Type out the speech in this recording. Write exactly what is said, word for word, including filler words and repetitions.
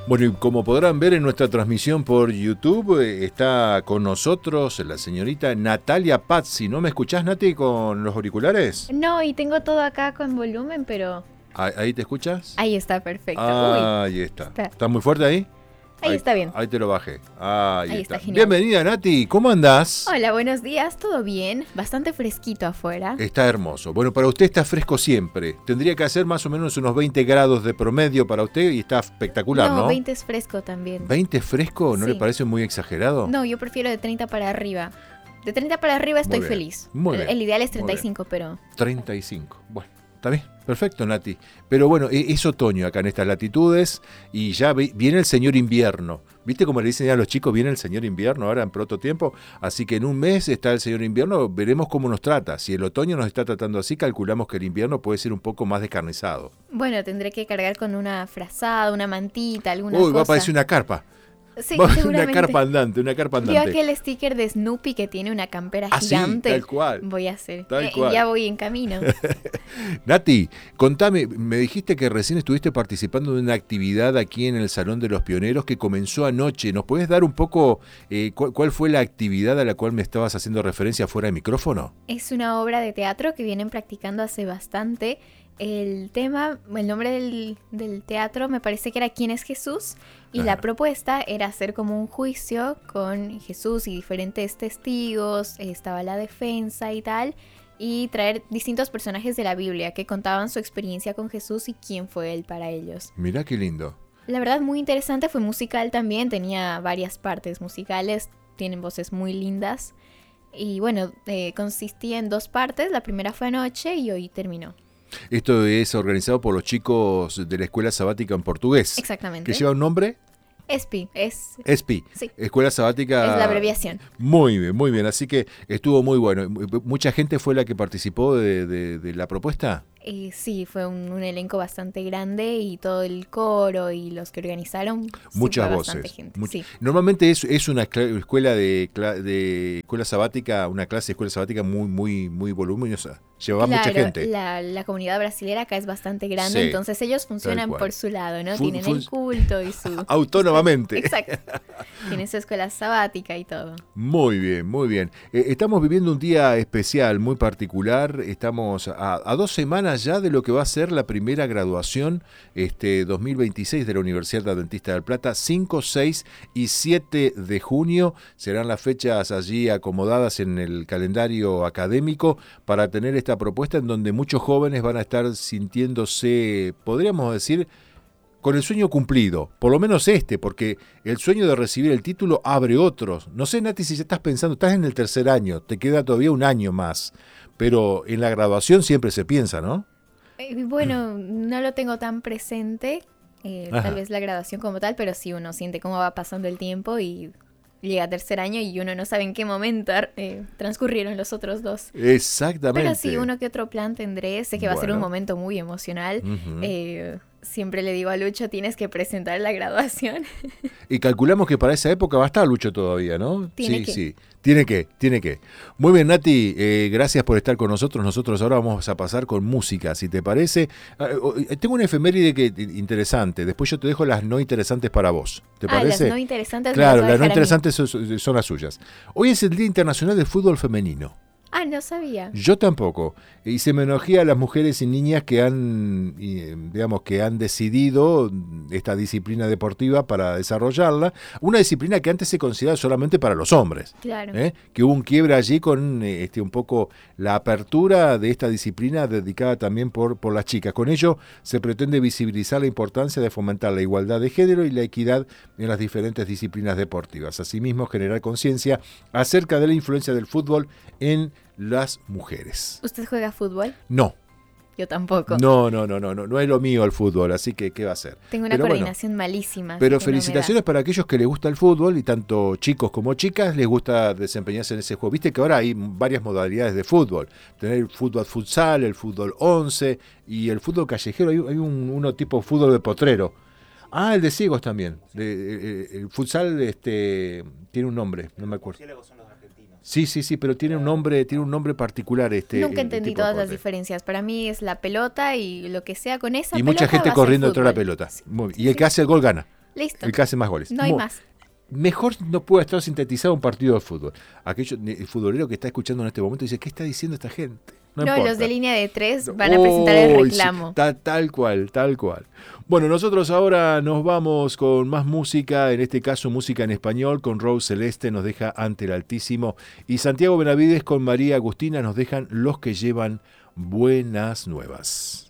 Bueno, y como podrán ver en nuestra transmisión por YouTube, eh, está con nosotros la señorita Natalia Pazzi. ¿No me escuchás, Nati, con los auriculares? No, y tengo todo acá con volumen, pero... ¿Ahí, ahí te escuchas? Ahí está, perfecto. Ah, Uy, ahí está. está. ¿Está muy fuerte ahí? Ahí está bien. Ahí te lo bajé. Ahí, Ahí está. está genial. Bienvenida, Nati. ¿Cómo andás? Hola, buenos días, ¿todo bien? Bastante fresquito afuera. Está hermoso. Bueno, para usted está fresco siempre. Tendría que hacer más o menos unos veinte grados de promedio para usted y está espectacular, ¿no? No, veinte es fresco también. ¿veinte fresco? ¿No Sí. le parece muy exagerado? No, yo prefiero de treinta para arriba. De treinta para arriba estoy Muy bien, feliz. muy el, bien, el ideal es muy treinta y cinco, pero... treinta y cinco. Bueno, está bien. Perfecto, Nati. Pero bueno, es otoño acá en estas latitudes y ya viene el señor invierno. ¿Viste cómo le dicen a los chicos, viene el señor invierno ahora en pronto tiempo? Así que en un mes está el señor invierno, veremos cómo nos trata. Si el otoño nos está tratando así, calculamos que el invierno puede ser un poco más descarnizado. Bueno, tendré que cargar con una frazada, una mantita, alguna Uy, cosa. va a parecer una carpa. Sí, Va- seguramente. Una carpa andante, una carpa Vio andante. aquel sticker de Snoopy que tiene una campera Ah, sí, gigante. tal cual. Voy a hacer. Tal Eh, cual. Ya voy en camino. Nati, contame, me dijiste que recién estuviste participando de una actividad aquí en el Salón de los Pioneros que comenzó anoche. ¿Nos puedes dar un poco eh, cu- cuál fue la actividad a la cual me estabas haciendo referencia fuera de micrófono? Es una obra de teatro que vienen practicando hace bastante. El tema, el nombre del, del teatro me parece que era ¿Quién es Jesús? Y la Ajá. propuesta era hacer como un juicio con Jesús y diferentes testigos, eh, estaba la defensa y tal, y traer distintos personajes de la Biblia que contaban su experiencia con Jesús y quién fue él para ellos. Mirá qué lindo. La verdad muy interesante, fue musical también, tenía varias partes musicales, tienen voces muy lindas. Y bueno, eh, consistía en dos partes, la primera fue anoche y hoy terminó. Esto es organizado por los chicos de la Escuela Sabática en Portugués. Exactamente. ¿Que lleva un nombre? E S P I, es, E S P I. sí, Escuela Sabática. es la abreviación. Muy bien, muy bien. Así que estuvo muy bueno. ¿Mucha gente fue la que participó de, de- de la propuesta? Eh, sí, fue un, un elenco bastante grande y todo el coro y los que organizaron. Sí, Muchas fue voces. bastante gente, Much- sí. Normalmente es, es una escla- escuela de, cla- de escuela sabática, una clase de escuela sabática muy, muy, muy voluminosa. Llevaba mucha Claro, gente. La, la comunidad brasilera acá es bastante grande, Sí, entonces ellos funcionan cual. por su lado, ¿no? Fu- Tienen fun- el culto y su... Autónomamente. Exacto. Tienen su escuela sabática y todo. Muy bien, muy bien. Eh, estamos viviendo un día especial, muy particular. Estamos a, a dos semanas ya de lo que va a ser la primera graduación este dos mil veintiséis de la Universidad Adventista del Plata. cinco, seis y siete de junio serán las fechas allí acomodadas en el calendario académico para tener esta propuesta en donde muchos jóvenes van a estar sintiéndose, podríamos decir, con el sueño cumplido, por lo menos este, porque el sueño de recibir el título abre otros. No sé, Nati, si ya estás pensando, estás en el tercer año, te queda todavía un año más, pero en la graduación siempre se piensa, ¿no? Eh, Bueno, no lo tengo tan presente, eh, Ajá. tal vez la graduación como tal, pero sí uno siente cómo va pasando el tiempo y llega a tercer año y uno no sabe en qué momento eh, transcurrieron los otros dos. Exactamente. Pero sí, uno que otro plan tendré, sé que va a ser un Bueno. momento muy emocional. Ujú. Eh, siempre le digo a Lucho, tienes que presentar la graduación. Y calculamos que para esa época va a estar Lucho todavía, ¿no? Tiene sí, que. sí. Tiene que, tiene que. Muy bien, Nati, eh, gracias por estar con nosotros. Nosotros ahora vamos a pasar con música, si te parece. Ah, eh, tengo una efeméride que, interesante. Después yo te dejo las no interesantes para vos. ¿Te Ah, parece? las no interesantes. me Claro, vas a las no dejar a mí. interesantes son, son las suyas. Hoy es el Día Internacional del Fútbol Femenino. Ah, no sabía. Yo tampoco. Y se me enojía a las mujeres y niñas que han, y, eh, digamos, que han decidido esta disciplina deportiva para desarrollarla. Una disciplina que antes se consideraba solamente para los hombres. Claro. ¿eh? Que hubo un quiebre allí con eh, este, un poco la apertura de esta disciplina dedicada también por, por las chicas. Con ello se pretende visibilizar la importancia de fomentar la igualdad de género y la equidad en las diferentes disciplinas deportivas. Asimismo, generar conciencia acerca de la influencia del fútbol en las mujeres. ¿Usted juega fútbol? No, Yo tampoco. no, no, no, no, no, no es lo mío el fútbol, así que ¿qué va a ser? Tengo una Pero bueno, coordinación malísima. así pero que no me da. felicitaciones para aquellos que les gusta el fútbol y tanto chicos como chicas les gusta desempeñarse en ese juego. Viste que ahora hay varias modalidades de fútbol. Tener el fútbol futsal, el fútbol once y el fútbol callejero. Hay, hay un, uno tipo fútbol de potrero. Ah, el de ciegos también. De, el, el futsal este, tiene un nombre, no me acuerdo. Sí, sí, sí, pero tiene un nombre, tiene un nombre particular este. Nunca el- el entendí tipo de todas las deporte. diferencias. Para mí es la pelota y lo que sea con esa Y pelota mucha gente va a ser corriendo detrás de la fútbol. pelota. Sí. Muy bien. Y el que hace el gol gana. Listo. El que hace más goles. No hay Mo- más. Mejor no puede estar sintetizado un partido de fútbol. Aquello, el futbolero que está escuchando en este momento dice, ¿qué está diciendo esta gente? No, No, importa. los de línea de tres van a presentar el Oh, sí, reclamo. ta- tal cual, tal cual. Bueno, nosotros ahora nos vamos con más música, en este caso música en español, con Rose Celeste nos deja Ante el Altísimo y Santiago Benavides con María Agustina nos dejan Los que llevan buenas nuevas.